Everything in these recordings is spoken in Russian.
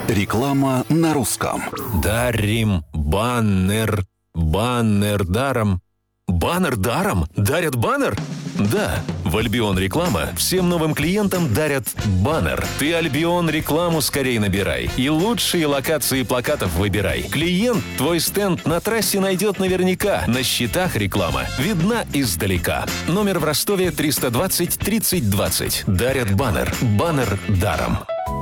Реклама на русском. Дарим баннер. Баннер даром. Баннер даром? Дарят баннер? Да, в Альбион Реклама всем новым клиентам дарят баннер. Ты Альбион Рекламу скорее набирай и лучшие локации плакатов выбирай. Клиент твой стенд на трассе найдет наверняка. На счетах реклама видна издалека. Номер в Ростове 320 30 20. Дарят баннер. Баннер даром.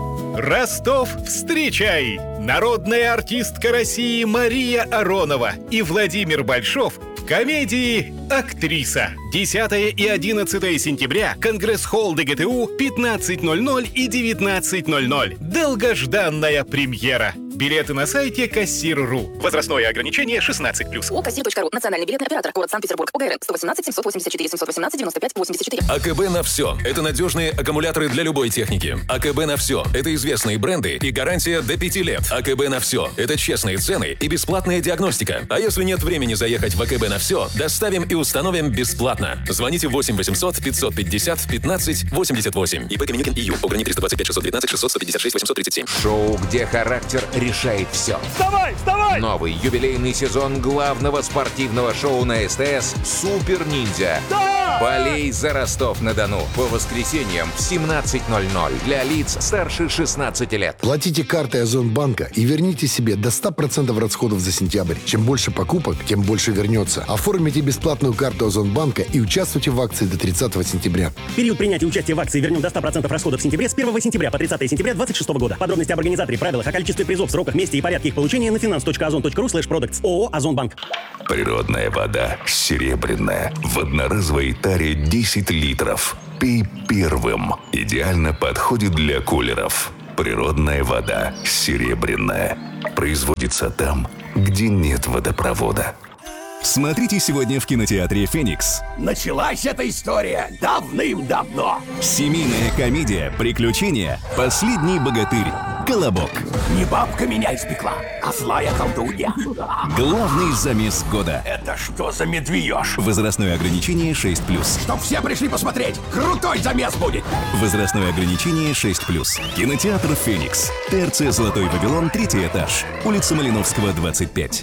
Ростов, встречай! Народная артистка России Мария Аронова и Владимир Большов в комедии «Актриса». 10 и 11 сентября. Конгресс-холл ДГТУ, 15:00 и 19:00. Долгожданная премьера. Билеты на сайте Кассир.ру. Возрастное ограничение 16+. ООО «Кассир.ру». Национальный билетный оператор. Город Санкт-Петербург. ОГРН 118 784 718 95 84. АКБ на все. Это надежные аккумуляторы для любой техники. АКБ на все. Это известные бренды и гарантия до 5 лет. АКБ на все. Это честные цены и бесплатная диагностика. А если нет времени заехать в АКБ на все, доставим и установим бесплатно. Звоните 8 800 550 15 88. ИП Каменюкин ИЮ. ОГРН 325 619 600 156 837. Шоу, где характер решает все. Вставай, вставай! Новый юбилейный сезон главного спортивного шоу на СТС «Супер Ниндзя». Да! Болей за Ростов-на-Дону. По воскресеньям в 17:00 для лиц старше 16 лет. Платите картой Озонбанка и верните себе до 100% расходов за сентябрь. Чем больше покупок, тем больше вернется. Оформите бесплатную карту Озонбанка и участвуйте в акции до 30 сентября. Период принятия участия в акции «Вернем до 100% расходов» в сентябре с 1 сентября по 30 сентября 2026 года. Подробности об организаторе, правилах, о количестве призов, сроках, месте и порядке их получения на finance.ozon.ru/products. ООО «Озонбанк». Природная вода серебряная. В одноразовой таре 10 литров. Пей первым. Идеально подходит для кулеров. Природная вода серебряная. Производится там, где нет водопровода. Смотрите сегодня в кинотеатре «Феникс». Началась эта история давным-давно. Семейная комедия «Приключения. Последний богатырь. Колобок». Не бабка меня испекла, а злая колдунья. Главный замес года. Это что за медвеёж? Возрастное ограничение 6+. Чтоб все пришли посмотреть, крутой замес будет. Возрастное ограничение 6+. Кинотеатр «Феникс». ТРЦ «Золотой Вавилон», 3-й этаж. Улица Малиновского, 25.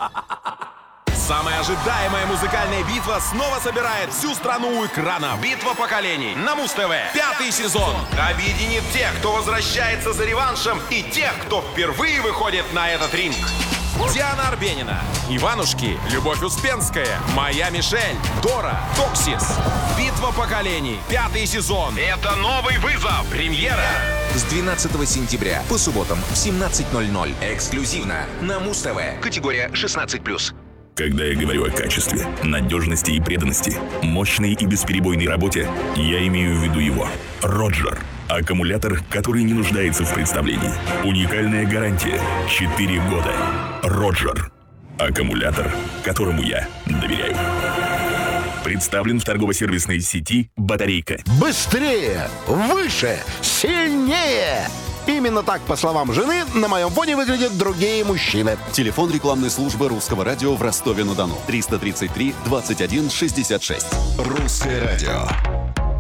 Самая ожидаемая музыкальная битва снова собирает всю страну у экрана. Битва поколений на Муз-ТВ. 5-й сезон объединит тех, кто возвращается за реваншем, и тех, кто впервые выходит на этот ринг. Диана Арбенина, Иванушки, Любовь Успенская, Моя Мишель, Дора, Токсис. Битва поколений. 5-й сезон. Это новый вызов. Премьера. С 12 сентября по субботам в 17:00. Эксклюзивно на Муз-ТВ. Категория 16+. Когда я говорю о качестве, надежности и преданности, мощной и бесперебойной работе, я имею в виду его. Роджер. Аккумулятор, который не нуждается в представлении. Уникальная гарантия. 4 года. Роджер. Аккумулятор, которому я доверяю. Представлен в торгово-сервисной сети «Батарейка». Быстрее! Выше! Сильнее! Именно так, по словам жены, на моем фоне выглядят другие мужчины. Телефон рекламной службы Русского радио в Ростове-на-Дону. 333 21 66. Русское радио.